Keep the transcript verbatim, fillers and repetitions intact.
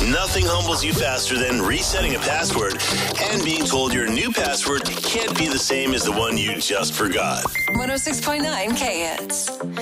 Nothing humbles you faster than resetting a password and being told your new password can't be the same as the one you just forgot. one oh six point nine K Hits.